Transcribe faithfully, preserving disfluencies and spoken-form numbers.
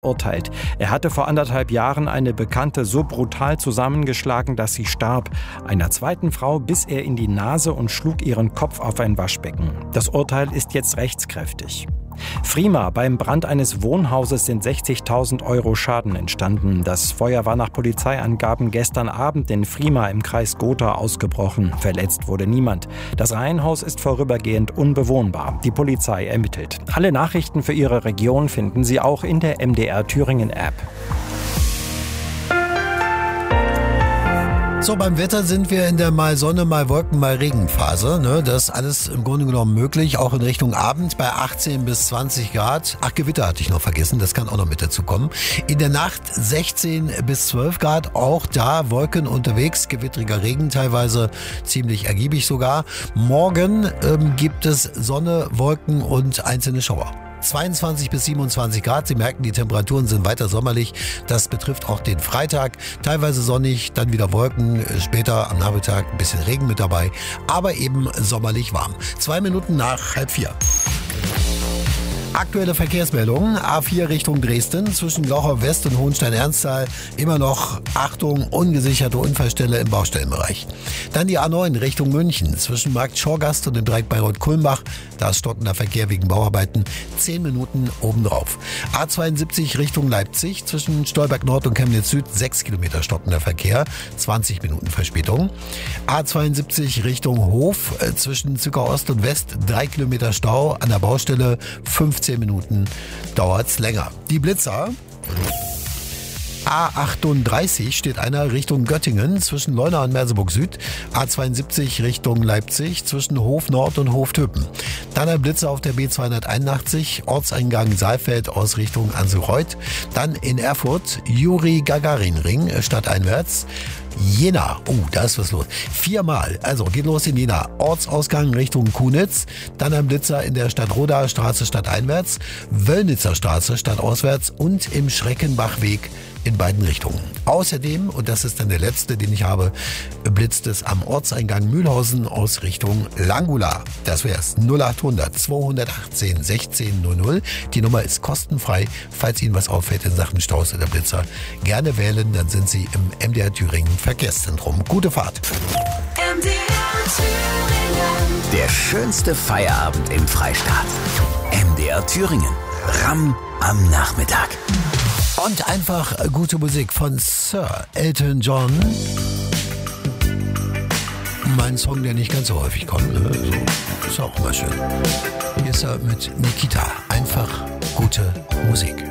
Urteilt. Er hatte vor anderthalb Jahren eine Bekannte so brutal zusammengeschlagen, dass sie starb. Einer zweiten Frau biss er in die Nase und schlug ihren Kopf auf ein Waschbecken. Das Urteil ist jetzt rechtskräftig. Frima: Beim Brand eines Wohnhauses sind sechzigtausend Euro Schaden entstanden. Das Feuer war nach Polizeiangaben gestern Abend in Frima im Kreis Gotha ausgebrochen. Verletzt wurde niemand. Das Reihenhaus ist vorübergehend unbewohnbar. Die Polizei ermittelt. Alle Nachrichten für Ihre Region finden Sie auch in der M D R Thüringen App. So, beim Wetter sind wir in der mal Sonne, mal Wolken, mal Regenphase. Ne? Das ist alles im Grunde genommen möglich, auch in Richtung Abend bei achtzehn bis zwanzig Grad. Ach, Gewitter hatte ich noch vergessen, das kann auch noch mit dazu kommen. In der Nacht sechzehn bis zwölf Grad, auch da Wolken unterwegs, gewittriger Regen teilweise, ziemlich ergiebig sogar. Morgen ähm, gibt es Sonne, Wolken und einzelne Schauer. zweiundzwanzig bis siebenundzwanzig Grad. Sie merken, die Temperaturen sind weiter sommerlich. Das betrifft auch den Freitag. Teilweise sonnig, dann wieder Wolken. Später am Nachmittag ein bisschen Regen mit dabei. Aber eben sommerlich warm. Zwei Minuten nach halb vier. Aktuelle Verkehrsmeldungen. A vier Richtung Dresden, zwischen Glauchau West und Hohenstein-Ernsthal immer noch, Achtung, ungesicherte Unfallstelle im Baustellenbereich. Dann die A neun Richtung München, zwischen Markt Schorgast und dem Dreieck Bayreuth-Kulmbach, da ist stockender Verkehr wegen Bauarbeiten, zehn Minuten obendrauf. A zweiundsiebzig Richtung Leipzig, zwischen Stolberg Nord und Chemnitz Süd, sechs Kilometer stockender Verkehr, zwanzig Minuten Verspätung. A zweiundsiebzig Richtung Hof, zwischen Zwickau Ost und West, drei Kilometer Stau an der Baustelle, fünfzehn Minuten dauert's länger. Die Blitzer. A achtunddreißig steht einer Richtung Göttingen, zwischen Leuna und Merseburg Süd. A zweiundsiebzig Richtung Leipzig, zwischen Hof Nord und Hof Töpen. Dann ein Blitzer auf der B zweihunderteinundachtzig, Ortseingang Saalfeld, Ausrichtung Anserreuth. Dann in Erfurt, Juri-Gagarin-Ring, stadteinwärts. Jena, oh, da ist was los. Viermal, also geht los in Jena. Ortsausgang Richtung Kunitz, dann ein Blitzer in der Stadtrodaer Straße stadteinwärts, Wöllnitzer Straße stadtauswärts und im Schreckenbachweg in beiden Richtungen. Außerdem, und das ist dann der letzte, den ich habe, blitzt es am Ortseingang Mühlhausen aus Richtung Langula. Das wär's. null achthundert zweihundertachtzehn sechzehn null null. Die Nummer ist kostenfrei. Falls Ihnen was auffällt in Sachen Staus oder Blitzer, gerne wählen, dann sind Sie im M D R Thüringen Verkehrszentrum. Gute Fahrt. M D R Thüringen. Der schönste Feierabend im Freistaat. M D R Thüringen. Ramm am Nachmittag. Und einfach gute Musik von Sir Elton John. Mein Song, der nicht ganz so häufig kommt. Ne? So, ist auch immer schön. Hier ist er mit Nikita. Einfach gute Musik.